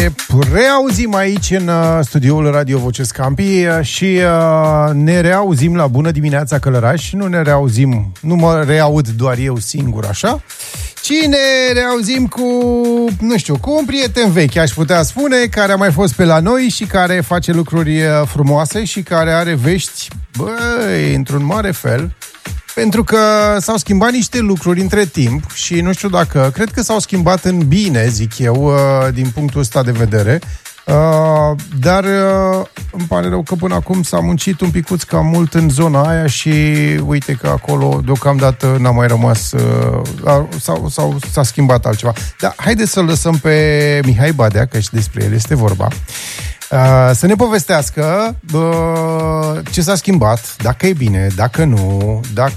Reauzim aici în studioul Radio Voce Scampii și ne reauzim la Bună Dimineața Călăraș. Nu ne reauzim, nu mă reaud doar eu singur așa, ci ne reauzim cu, nu știu, cu un prieten vechi, aș putea spune, care a mai fost pe la noi și care face lucruri frumoase și care are vești, băi, într-un mare fel. Pentru că s-au schimbat niște lucruri între timp și nu știu dacă, cred că s-au schimbat în bine, zic eu, din punctul ăsta de vedere, dar îmi pare rău că până acum s-a muncit un picuț cam mult în zona aia și uite că acolo deocamdată n-a mai rămas, sau s-a schimbat altceva. Dar haideți să-l lăsăm pe Mihai Badea, că și despre el este vorba, să ne povestească ce s-a schimbat, dacă e bine, dacă nu,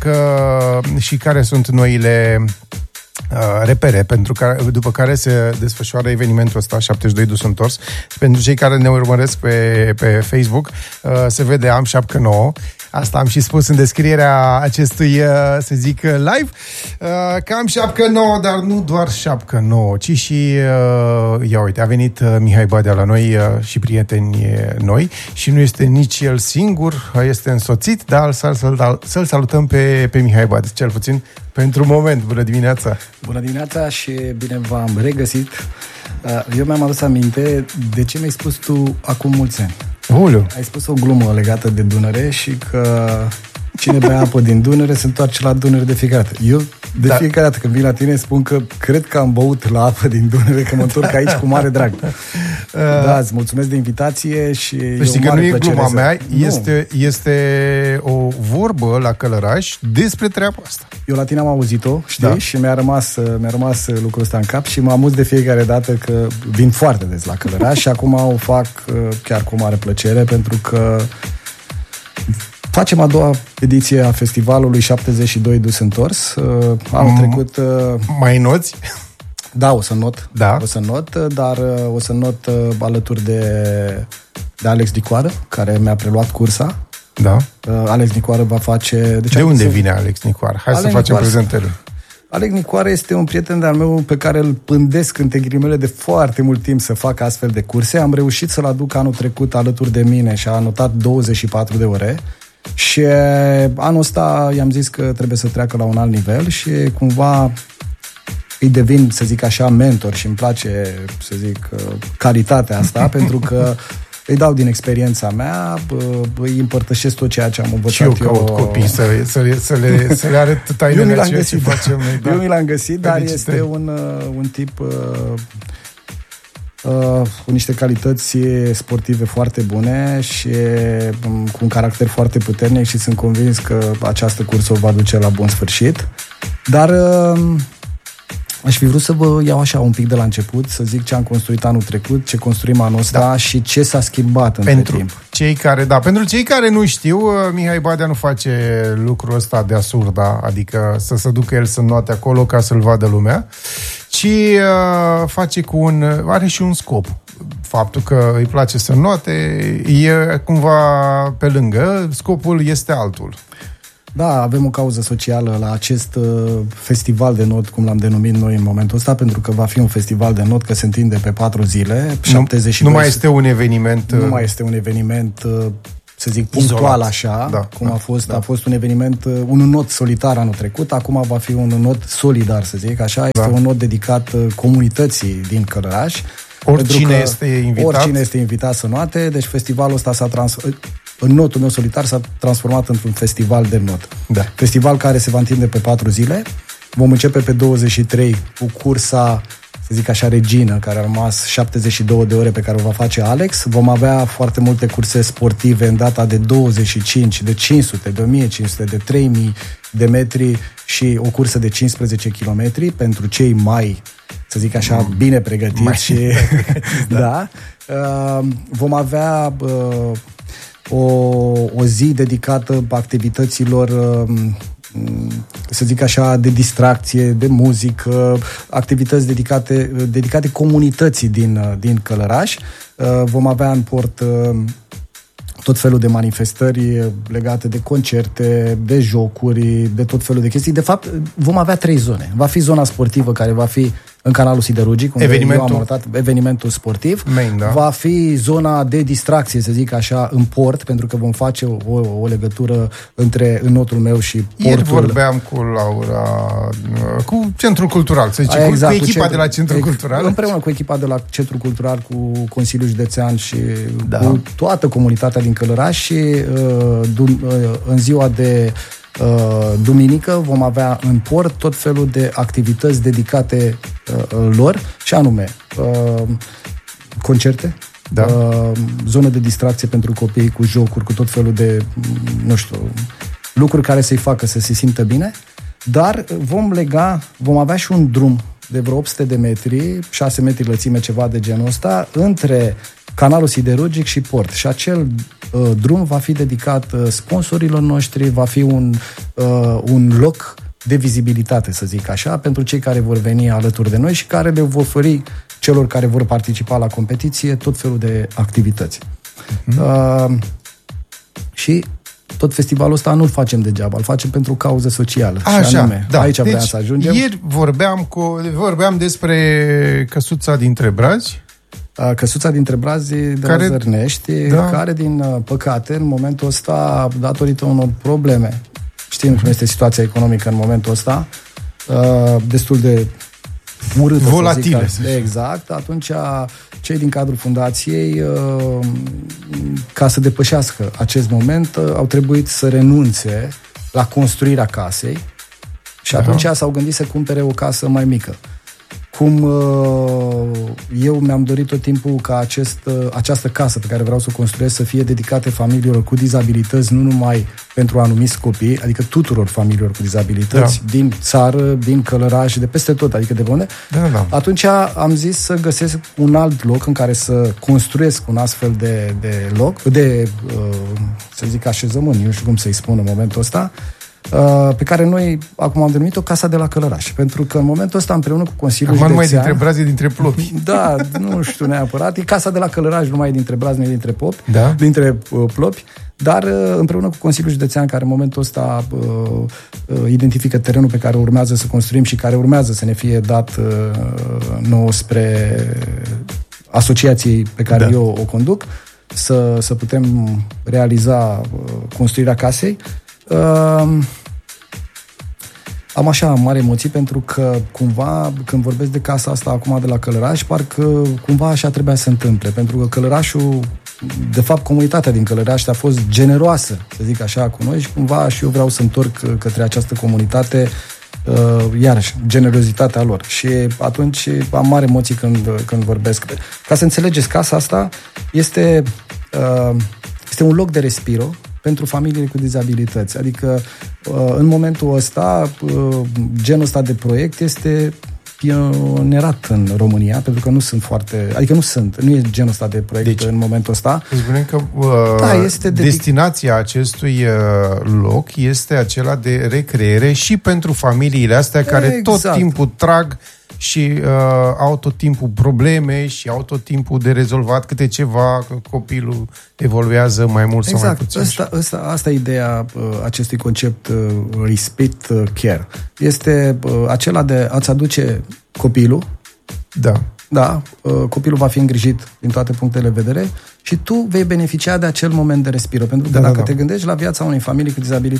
și care sunt noile repere după care se desfășoară evenimentul ăsta, 72 dus întors. Pentru cei care ne urmăresc pe Facebook, se vede am șapcă nouă. Asta am și spus în descrierea acestui, să zic, live, că am șapcă nouă, dar nu doar șapcă nouă, ci și, ia uite, a venit Mihai Badea la noi și prieteni noi și nu este nici el singur, este însoțit, dar să-l salutăm pe Mihai Badea, cel puțin pentru moment. Bună dimineața! Bună dimineața și bine v-am regăsit. Eu mi-am adus aminte de ce mi-ai spus tu acum mulți ani. Ulu. Ai spus o glumă legată de Dunăre și că cine bea apă din Dunăre se întoarce la Dunăre de fiecare dată. Eu fiecare dată când vin la tine spun că cred că am băut la apă din Dunăre, că mă întorc aici cu mare drag. Da, îți mulțumesc de invitație și știi că nu e gluma mea, este o vorbă la Călăraș despre treaba asta. Eu la tine am auzit-o, știi? Da. Și mi-a rămas lucrul ăsta în cap și mă amuz de fiecare dată că vin foarte des la Călăraș și acum o fac chiar cu mare plăcere, pentru că facem a doua ediție a festivalului 72 dus întors. Anul trecut... Mai noți? Da, o să not. Da. O să not, dar o să not alături de Alex Nicoară, care mi-a preluat cursa. Da. Alex Nicoară va face... De unde vine Alex Nicoară? Hai să facem prezentări. Alex Nicoară este un prieten de-al meu pe care îl pândesc între ghilimele de foarte mult timp să fac astfel de curse. Am reușit să-l aduc anul trecut alături de mine și a anotat 24 de ore. Și anul ăsta i-am zis că trebuie să treacă la un alt nivel și cumva îi devin, să zic așa, mentor și îmi place, să zic, calitatea asta, pentru că îi dau din experiența mea, îi împărtășesc tot ceea ce am învățat eu. Și eu caut copii să le arăt tainele ceea ce facem noi. Eu mi l-am găsit, dar este un tip cu niște calități sportive foarte bune și cu un caracter foarte puternic și sunt convins că această cursă o va duce la bun sfârșit. Dar aș fi vrut să vă iau așa un pic de la început, să zic ce am construit anul trecut, ce construim anul ăsta și ce s-a schimbat între timp. Pentru cei care nu știu, Mihai Badea nu face lucrul ăsta de asurda, adică să se ducă el să înnoate acolo ca să-l vadă lumea, ci face are și un scop. Faptul că îi place să înnoate e cumva pe lângă, scopul este altul. Da, avem o cauză socială la acest festival de not, cum l-am denumit noi în momentul ăsta, pentru că va fi un festival de not, că se întinde pe 4 zile. Nu mai este un eveniment... Nu mai este un eveniment, să zic, punctual izolat. Așa, da, cum a fost. Da. A fost un eveniment, un not solitar anul trecut, acum va fi un not solidar, să zic așa. Este un not dedicat comunității din Călăraș. Oricine este invitat să noate, deci festivalul ăsta în notul meu solitar s-a transformat într-un festival de not. Da. Festival care se va întinde pe 4 zile. Vom începe pe 23 cu cursa, să zic așa, regină, care a rămas 72 de ore pe care o va face Alex. Vom avea foarte multe curse sportive în data de 25, de 500, de 1500, de 3000 de metri și o cursă de 15 km pentru cei mai, să zic așa, bine pregătiți. Da. Vom avea o zi dedicată activităților, să zic așa, de distracție, de muzică, activități dedicate comunității din Călăraș. Vom avea în port tot felul de manifestări legate de concerte, de jocuri, de tot felul de chestii. De fapt, vom avea 3 zone. Va fi zona sportivă, care va fi în canalul siderurgic, unde eu am arătat evenimentul sportiv. Main, da. Va fi zona de distracție, să zic așa, în port, pentru că vom face o legătură între înotul meu și portul. Ieri vorbeam cu Laura, cu Centrul Cultural, să zicem, exact, cu echipa de la Centrul Cultural. Împreună cu echipa de la Centrul Cultural, cu Consiliul Județean și cu toată comunitatea din Călăraș și în ziua de duminică vom avea în port tot felul de activități dedicate lor, și anume concerte, zonă de distracție pentru copii cu jocuri, cu tot felul de, nu știu, lucruri care să-i facă să se simtă bine, dar vom avea și un drum de vreo 800 de metri, 6 metri lățime, ceva de genul ăsta, între canalul siderurgic și port. Și acel drum va fi dedicat sponsorilor noștri, va fi un loc de vizibilitate, să zic așa, pentru cei care vor veni alături de noi și care le vor oferi celor care vor participa la competiție tot felul de activități. Și tot festivalul ăsta nu-l facem degeaba, îl facem pentru o cauză socială. Așa, și anume, da. Aici vreau să ajungem. Ieri vorbeam despre Căsuța dintre Brazi. Căsuța dintre Brazi de la Zărnești, care, din păcate, în momentul ăsta, datorită unor probleme, știm cum este situația economică în momentul ăsta, destul de urâtă, volatile. Exact. Atunci cei din cadrul fundației, ca să depășească acest moment, au trebuit să renunțe la construirea casei și atunci s-au gândit să cumpere o casă mai mică. Cum eu mi-am dorit tot timpul ca această casă pe care vreau să o construiesc să fie dedicată familiilor cu dizabilități, nu numai pentru anumiți copii, adică tuturor familiilor cu dizabilități, din țară, din Călăraș, de peste tot, adică de unde. Atunci am zis să găsesc un alt loc în care să construiesc un astfel de loc, să zic așezământ, nu știu cum să-i spun în momentul ăsta, pe care noi acum am denumit-o Casa de la Călăraș. Pentru că în momentul ăsta, împreună cu Consiliul Județean... Numai dintre Brazi, dintre plopi. Da, nu știu neapărat. E Casa de la Călăraș, numai dintre Brazi, nu dintre dintre plopi. Dar împreună cu Consiliul Județean, care în momentul ăsta identifică terenul pe care urmează să construim și care urmează să ne fie dat nouă spre asociației pe care eu o conduc, să putem realiza construirea casei. Am așa mari emoții pentru că cumva când vorbesc de casa asta acum de la Călăraș, parcă cumva așa trebuia să se întâmple, pentru că Călărașul, de fapt comunitatea din Călăraș a fost generoasă, să zic așa, cu noi și cumva și eu vreau să întorc către această comunitate iarăși, generozitatea lor. Și atunci am mari emoții când vorbesc. Ca să înțelegeți, casa asta este un loc de respiro pentru familiile cu dizabilități. Adică, în momentul ăsta, genul ăsta de proiect este pionierat în România, pentru că nu e genul ăsta de proiect în momentul ăsta. Spunem că destinația acestui loc este acela de recreere și pentru familiile astea care tot timpul trag și au tot timpul probleme și au tot timpul de rezolvat câte ceva, că copilul evoluează mai mult sau mai puțin. Asta e ideea acestui concept respect care. Este acela de a-ți aduce copilul. Da, copilul va fi îngrijit din toate punctele de vedere și tu vei beneficia de acel moment de respiro. Pentru că dacă te gândești la viața unei familii cu dizabilități,